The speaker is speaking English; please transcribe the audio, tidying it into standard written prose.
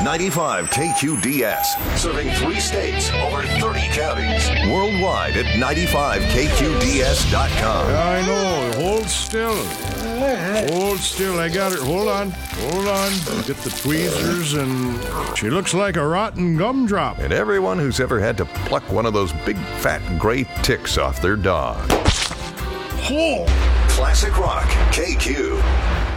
95 KQDS, serving 3 states, over 30 counties. Worldwide at 95KQDS.com. I know. Hold still. Hold still. I got it. Hold on. Get the tweezers, and she looks like a rotten gumdrop. And everyone who's ever had to pluck one of those big fat gray ticks off their dog. Oh. Classic Rock KQ.